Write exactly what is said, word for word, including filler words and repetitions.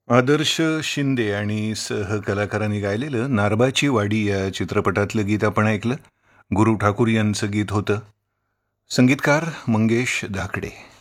आदर्श शिंदे आणि सहकलाकारांनी गायलेलं नारबाची वाडी या चित्रपटातलं गीत आपण ऐकलं. गुरु ठाकूर यांचं गीत होतं. संगीतकार मंगेश धाकडे.